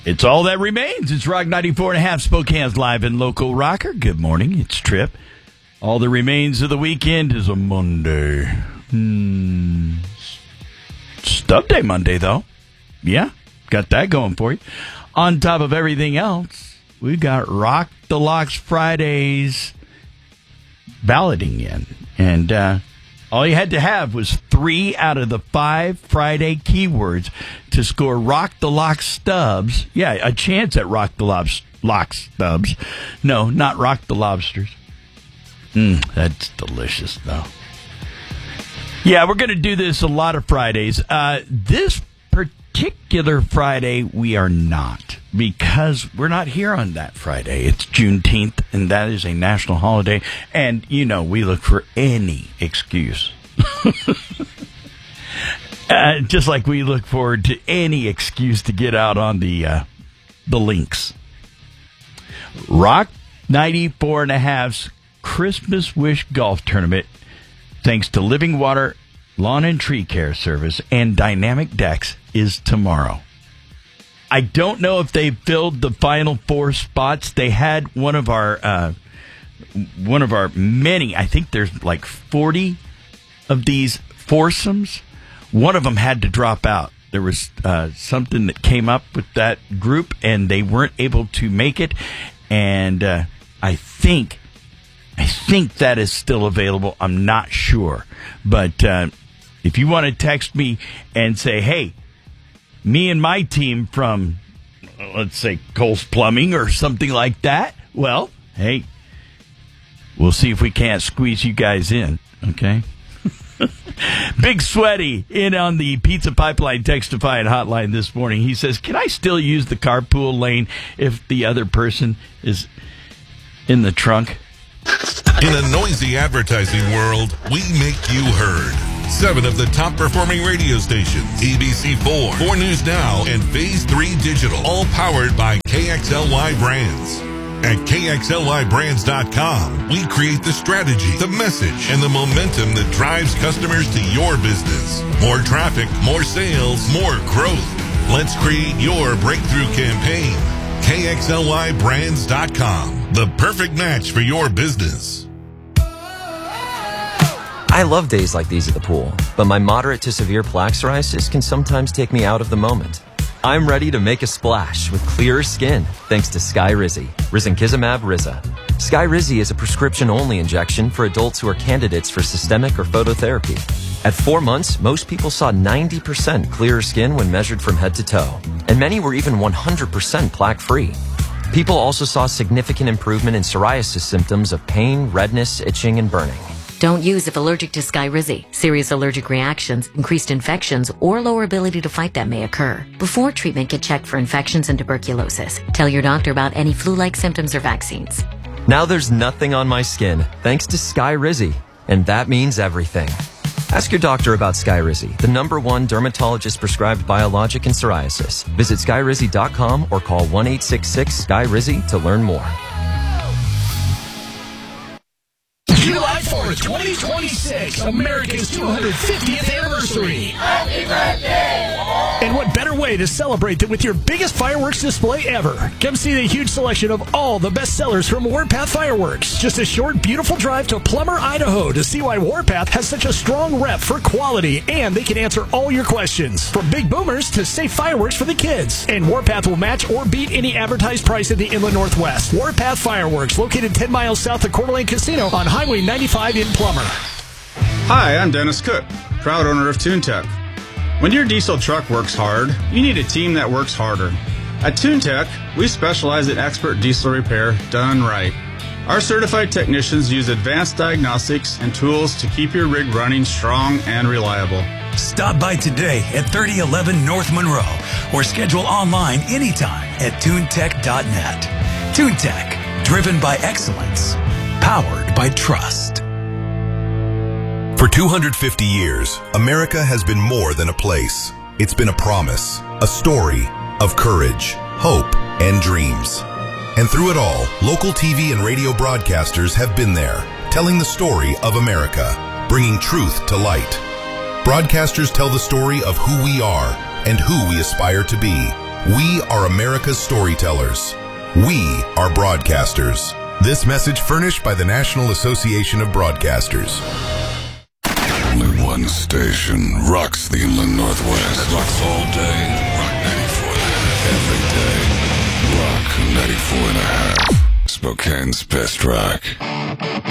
It's all that remains. It's Rock 94.5, Spokane's live and local rocker. Good morning. It's Trip. All that remains of the weekend is a Monday. Stub Day Monday, though. Yeah, got that going for you. On top of everything else, we got Rock the Locks Fridays balloting in. And all you had to have was 3 out of the 5 Friday keywords to score Rock the Lock Stubs. Yeah, a chance at Rock the Lock Stubs. No, not Rock the Lobsters. That's delicious, though. Yeah, we're going to do this a lot of Fridays. This particular Friday, we are not, because we're not here on that Friday. It's Juneteenth, and that is a national holiday. And, you know, we look for any excuse. Just like we look forward to any excuse to get out on the links. Rock 94.5's Christmas Wish Golf Tournament, thanks to Living Water Lawn and Tree Care Service and Dynamic Decks, is tomorrow. I don't know if they filled the final 4 spots. They had one of our many, I think there's like 40 of these foursomes. One of them had to drop out. There was something that came up with that group, and they weren't able to make it. And I think that is still available. I'm not sure. But if you want to text me and say, hey, me and my team from, let's say, Cole's Plumbing or something like that, well, hey, we'll see if we can't squeeze you guys in, okay? Big Sweaty in on the Pizza Pipeline Textify hotline this morning. He says, can I still use the carpool lane if the other person is in the trunk? In a noisy advertising world, we make you heard. 7 of the top performing radio stations, ABC4, 4 News Now, and Phase 3 Digital, all powered by KXLY Brands. At KXLYBrands.com, we create the strategy, the message, and the momentum that drives customers to your business. More traffic, more sales, more growth. Let's create your breakthrough campaign. KXLYBrands.com, the perfect match for your business. I love days like these at the pool, but my moderate to severe plaque psoriasis can sometimes take me out of the moment. I'm ready to make a splash with clearer skin thanks to Skyrizi, Risankizumab Riza. Skyrizi is a prescription-only injection for adults who are candidates for systemic or phototherapy. At 4 months, most people saw 90% clearer skin when measured from head to toe, and many were even 100% plaque-free. People also saw significant improvement in psoriasis symptoms of pain, redness, itching, and burning. Don't use if allergic to Skyrizi. Serious allergic reactions, increased infections, or lower ability to fight them may occur. Before treatment, get checked for infections and tuberculosis. Tell your doctor about any flu-like symptoms or vaccines. Now there's nothing on my skin thanks to Skyrizi, and that means everything. Ask your doctor about Skyrizi, the #1 dermatologist-prescribed biologic in psoriasis. Visit Skyrizi.com or call 1-866-SKYRIZI to learn more. July 4th, 2026, America's 250th anniversary. Happy birthday! And what better way to celebrate than with your biggest fireworks display ever? Come see the huge selection of all the best sellers from Warpath Fireworks. Just a short, beautiful drive to Plummer, Idaho to see why Warpath has such a strong rep for quality, and they can answer all your questions. From big boomers to safe fireworks for the kids. And Warpath will match or beat any advertised price in the Inland Northwest. Warpath Fireworks, located 10 miles south of Coeur d'Alene Casino on Highway 95 in Plummer. Hi, I'm Dennis Cook, proud owner of TuneTech. When your diesel truck works hard, you need a team that works harder. At TuneTech, we specialize in expert diesel repair done right. Our certified technicians use advanced diagnostics and tools to keep your rig running strong and reliable. Stop by today at 3011 North Monroe or schedule online anytime at TuneTech.net. TuneTech, driven by excellence, powered by trust. For 250 years, America has been more than a place. It's been a promise, a story of courage, hope, and dreams. And through it all, local TV and radio broadcasters have been there, telling the story of America, bringing truth to light. Broadcasters tell the story of who we are and who we aspire to be. We are America's storytellers. We are broadcasters. This message furnished by the National Association of Broadcasters. Only one station rocks the Inland Northwest. That rocks all day. Rock 94.5 every day. Rock 94.5. Spokane's best rock.